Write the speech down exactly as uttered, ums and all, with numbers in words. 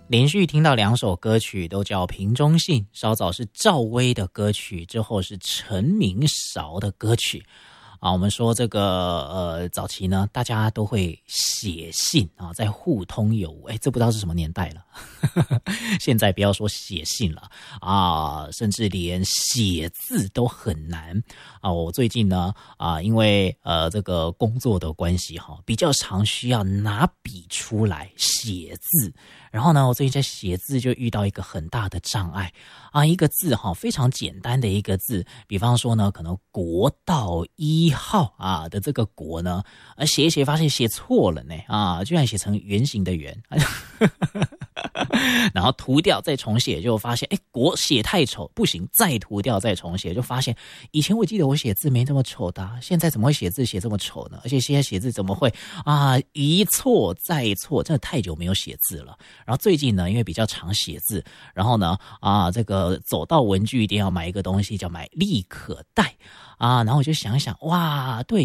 连续听到两首歌曲都叫瓶中信，稍早是赵薇的歌曲，之后是陈明韶的歌曲。啊，我们说这个呃，早期呢，大家都会写信啊，在互通有无。哎，这不知道是什么年代了。现在不要说写信了啊，甚至连写字都很难啊。我最近呢啊，因为呃这个工作的关系哈，比较常需要拿笔出来写字。然后呢，我最近在写字就遇到一个很大的障碍啊，一个字哈，非常简单的一个字，比方说呢，可能国道一号啊的这个国呢，啊写一写发现写错了呢啊，居然写成圆形的圆，然后涂掉再重写，就发现哎国写太丑，不行，再涂掉再重写，就发现以前我记得我写字没这么丑的、啊，现在怎么会写字写这么丑呢？而且现在写字怎么会啊一错再错，真的太久没有写字了。然后最近呢，因为比较常写字，然后呢啊这个走到文具一定要买一个东西，叫买立可带啊，然后我就想一想，哇，对。